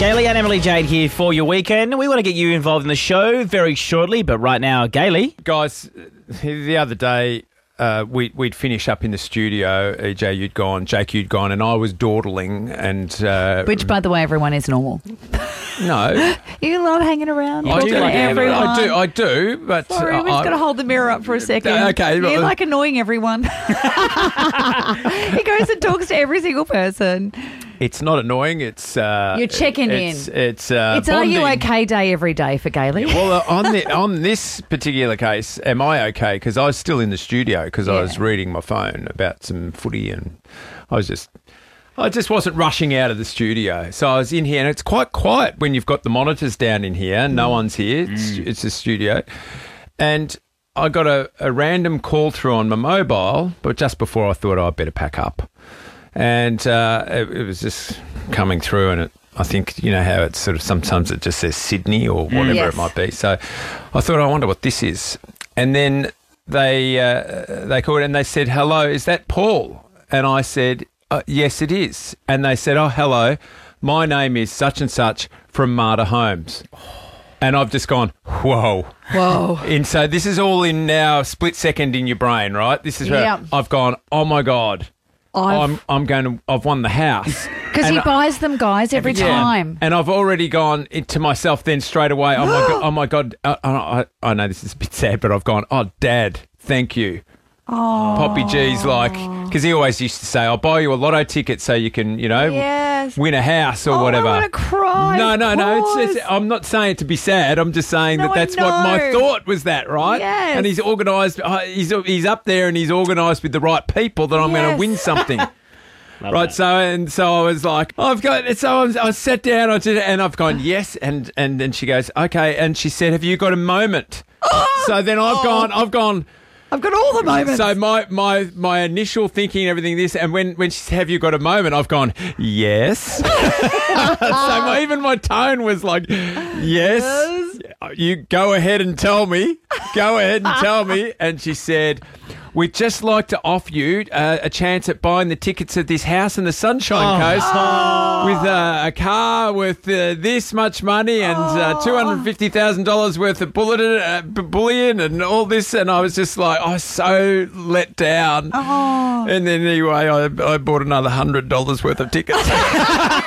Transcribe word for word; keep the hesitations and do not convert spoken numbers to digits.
Gailey and Emily Jade here for your weekend. We want to get you involved in the show very shortly, but right now, Gailey. Guys, the other day, uh, we, we'd finish up in the studio. E J, you'd gone, Jake, you'd gone, and I was dawdling. And uh, Which, by the way, everyone is normal. No. You love hanging around, I talking do, to like everyone. I do, I do, but... Sorry, we've I, got to hold the mirror up for a second. Okay. You like annoying everyone. He goes and talks to every single person. It's not annoying. It's uh, You're checking it's, in. It's uh, It's are you bonding. okay day every day for Gailey. Well, uh, on the on this particular case, am I okay? Because I was still in the studio because Yeah. I was reading my phone about some footy, and I was just, I just wasn't rushing out of the studio. So I was in here, and it's quite quiet when you've got the monitors down in here. No one's here. It's, it's a studio, and I got a, a random call through on my mobile, but just before I thought oh, I'd better pack up. And uh, it, it was just coming through, and it, I think, you know how it's sort of sometimes it just says Sydney or whatever Yes. it might be. So I thought, I wonder what this is. And then they uh, they called and they said, hello, is that Paul? And I said, uh, yes, it is. And they said, oh, hello, my name is such and such from Marta Homes. And I've just gone, whoa. Whoa. And so this is all in now split second in your brain, right? This is where Yep. I've gone, oh, my God. I've- I'm I'm going to I've won the house Because he And- buys them, guys, every Yeah. time. and I've already gone into myself then straight away. Oh my god! Oh my god! I, I, I know this is a bit sad, but I've gone. Oh, Dad, thank you. Oh. Poppy G's like because he always used to say, "I'll buy you a lotto ticket so you can, you know, Yes. win a house or Oh, whatever." I want to cry. no, of no, no. It's, course. it's, I'm not saying it to be sad. I'm just saying No, that I that's what my know. thought was. That right? Yes. And he's organised. Uh, he's he's up there and he's organised with the right people that I'm going to Yes. win something. Love Right, that. so and so I was like, I've got. So I, was, I sat down, I did, and I've gone yes, and and then she goes, okay, and she said, have you got a moment? So then I've gone, I've gone. I've got all the moments. So my my my initial thinking, everything this, and when when she said, have you got a moment? I've gone yes. So my, even my tone was like, yes. You go ahead and tell me. Go ahead and tell me. And she said, we'd just like to offer you uh, a chance at buying the tickets of this house in the Sunshine Coast with uh, a car worth uh, this much money and uh, two hundred fifty thousand dollars worth of bullet, uh, b- bullion and all this. And I was just like, I was so let down. Oh. And then anyway, I, I bought another one hundred dollars worth of tickets.